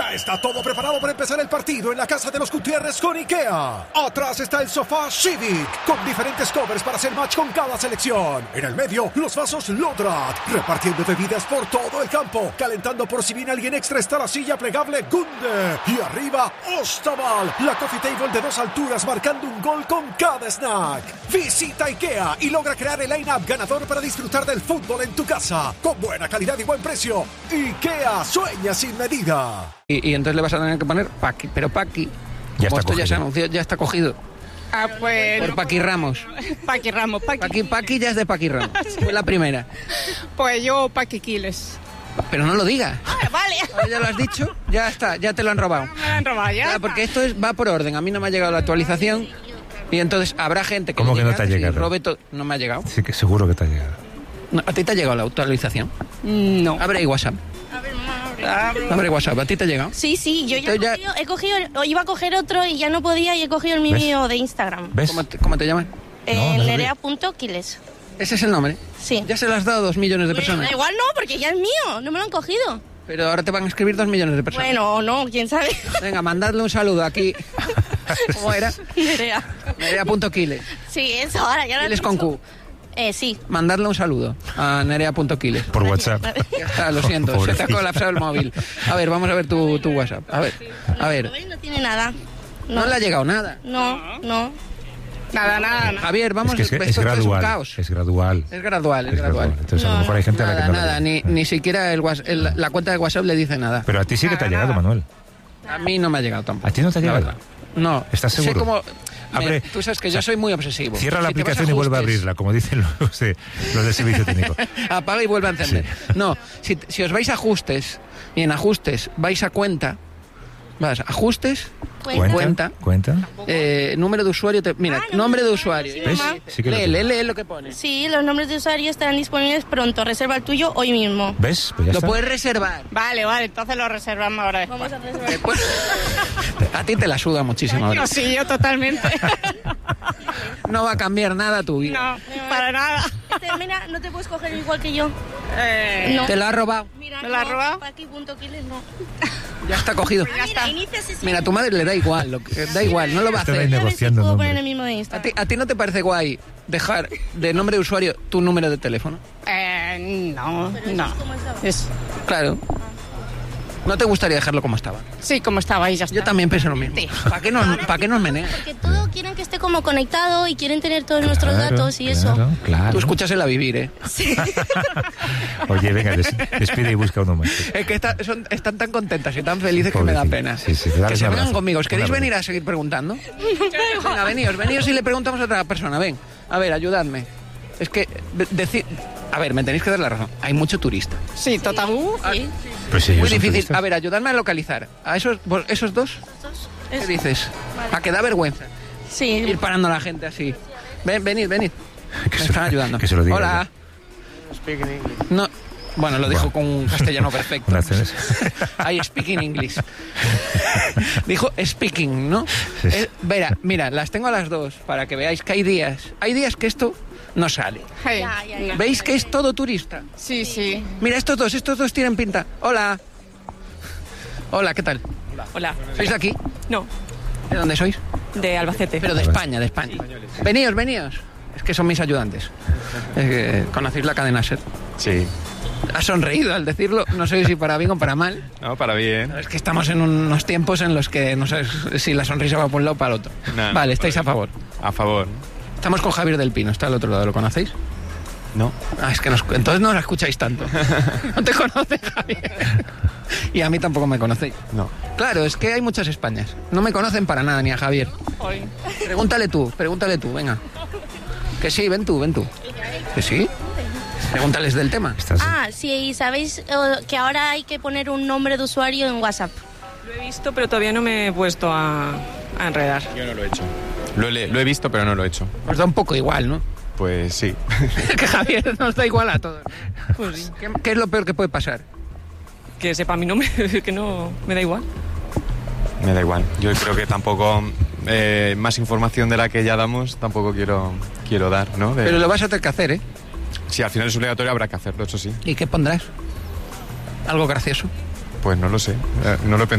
Ya está todo preparado para empezar el partido en la casa de los Gutiérrez con IKEA. Atrás está el sofá Civic, con diferentes covers para hacer match con cada selección. En el medio, los vasos Lodrat, repartiendo bebidas por todo el campo. Calentando por si viene alguien extra está la silla plegable Gunde. Y arriba, Ostaval, la coffee table de 2 alturas marcando un gol con cada snack. Visita IKEA y logra crear el line-up ganador para disfrutar del fútbol en tu casa. Con buena calidad y buen precio. IKEA, sueña sin medida. Y entonces le vas a tener que poner Paqui, pero Paqui, Ya como está esto ya cogido. se anunció, ya está cogido. Ah, pues... Por Paqui Ramos. Paqui Ramos, Paqui ya es de Paqui Ramos. Fue la primera. Pues yo Paqui Quiles. Pero no lo digas. Ah, vale. Ahora ya lo has dicho, ya está, ya te lo han robado. Me la han robado ya. Claro, porque esto va por orden. A mí no me ha llegado la actualización. Y entonces habrá gente que... ¿Cómo le que no llega, te ha sí, llegado? Roberto, no me ha llegado. Sí, que seguro que te ha llegado. No, ¿a ti te ha llegado la actualización? No. Abre ahí WhatsApp. A ver, mamá, abre. Abre WhatsApp. ¿A ti te ha llegado? Sí, yo ya Entonces he cogido, iba a coger otro y ya no podía y he cogido el mío de Instagram. ¿Ves? ¿Cómo te llaman? No, Nerea.quiles. Ese es el nombre. Sí. Ya se lo has dado a 2 millones de personas. Da igual no, porque ya es mío, no me lo han cogido. Pero ahora te van a escribir 2 millones de personas. Bueno, o no, quién sabe. Venga, mandadle un saludo aquí. ¿Cómo era? Nerea. Nerea.quiles. Sí, eso, ahora ya lo Quiles he con dicho. Q. Sí. Mandadle un saludo a Nerea.quiles. Por WhatsApp. Ya está, lo siento, se te ha Pobrecito. colapsado el móvil. A ver, vamos a ver tu WhatsApp. A ver. No tiene nada. No le ha llegado nada. No. Nada. Javier, vamos, Es que es esto es un gradual. caos. Es gradual. Es gradual. Entonces a lo mejor hay gente a la que no le Nada, llega. ni siquiera la cuenta de WhatsApp le dice nada. Pero a ti sí que te ha llegado, Manuel. A mí no me ha llegado tampoco. ¿A ti no te ha la llegado? verdad. No. ¿Estás seguro? Sé cómo... Abre- Tú sabes que yo soy muy obsesivo. Cierra la Si te vas aplicación y vuelve a ajustes, abrirla, como dicen los del servicio técnico. Apaga y vuelve a encender. No, si os vais a ajustes y en ajustes vais a cuenta, vas, ajustes, cuenta. Número de usuario, mira, nombre de usuario. Sí, ¿Ves? mamá. Sí que lo Lee tengo. lo que pone. Sí, los nombres de usuario estarán disponibles pronto. Reserva el tuyo hoy mismo. ¿Ves? Pues ya Lo está. puedes reservar. Vale, entonces lo reservamos ahora después. Vamos a reservar. Después, a ti te la suda muchísimo ahora. No, sí, yo totalmente. No va a cambiar nada tu vida. No, para nada. Mira, no te puedes coger igual que yo. No. Te lo ha robado. Mira, ¿Me lo has robado? Paqui.quiles no. Ya está cogido. Mira, inicia sesión. Mira, a tu madre le da igual, da igual, no lo va a Estaba ahí hacer. A ver si negociando puedo nombres. poner el mismo de Instagram. ¿A ti no te parece guay dejar de nombre de usuario tu número de teléfono? No. ¿Cómo estaba? Es... Claro. ¿No te gustaría dejarlo como estaba? Sí, como estaba ahí, ya está. Yo también pienso lo mismo. Sí. ¿Para qué nos meneas? Porque todo quieren que esté como conectado y quieren tener todos nuestros datos y eso. Claro. Tú escuchas el a vivir, ¿eh? Oye, venga, despide y busca uno más. Es que están tan contentas y tan felices que me da Pobrecito. pena. Sí, dale que un se vengan abrazo. conmigo. ¿Os Un queréis abrazo. venir a seguir preguntando? Venga, veníos y le preguntamos a otra persona. Ven, a ver, ayudadme. Es que, a ver, me tenéis que dar la razón. Hay mucho turista. Sí, total. Sí. Pues sí, Muy ellos son difícil. turistas. A ver, ayudadme a localizar. ¿A esos dos? ¿Qué dices? A que da vergüenza Sí. ir parando a la gente así. Venid. Me están ayudando. Que se lo diga Hola. No. Bueno, lo dijo Buah. con un castellano perfecto. Una acción es- I speaking English. Dijo speaking, ¿no? Sí. Mira, las tengo a las dos para que veáis que hay días que esto no sale. Hey. Ya. ¿Veis que es todo turista? Sí. Mira, estos dos tienen pinta. Hola, ¿qué tal? Hola. ¿Sois de aquí? No, ¿De dónde sois? de Albacete. Pero de España. Veníos. Es que son mis ayudantes. ¿Conocéis la cadena SER? Sí. Has sonreído al decirlo, no sé si para bien o para mal. No, para bien. Es que estamos en unos tiempos en los que no sabes si la sonrisa va por un lado o para el otro. No, Vale, estáis a favor. A favor. Estamos con Javier del Pino, está al otro lado, ¿lo conocéis? No. Es que entonces no la escucháis tanto. No te conoces, Javier. Y a mí tampoco me conocéis. No. Claro, es que hay muchas Españas. No me conocen para nada, ni a Javier. Hoy. Pregúntale tú, venga. Que sí, ven tú. ¿Que sí? Pregúntales del tema. Estás- Sí, ¿sabéis que ahora hay que poner un nombre de usuario en WhatsApp? Lo he visto, pero todavía no me he puesto a enredar. Yo no lo he hecho. Lo he visto, pero no lo he hecho. Os da un poco igual, ¿no? Pues sí. Que Javier nos da igual a todos. Pues sí. ¿Qué es lo peor que puede pasar? Que sepa mi nombre, que no me da igual. Me da igual. Yo creo que tampoco... más información de la que ya damos tampoco quiero dar, ¿no? Pero lo vas a tener que hacer, ¿eh? Si al final es obligatorio habrá que hacerlo, eso sí. ¿Y qué pondrás? ¿Algo gracioso? Pues no lo sé. No lo he pensado.